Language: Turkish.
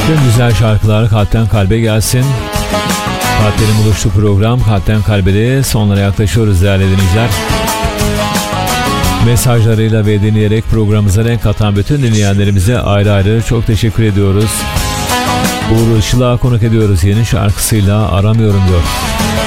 Tüm güzel şarkılar kalpten kalbe gelsin. Kalplerin buluştuğu program Kalpten Kalbe'de sonlara yaklaşıyoruz değerli dinleyiciler. Mesajlarıyla ve dinleyerek programımıza renk katan bütün dinleyenlerimize ayrı ayrı çok teşekkür ediyoruz. Uğur Işıl'a konuk ediyoruz yeni şarkısıyla Aramıyorum diyor.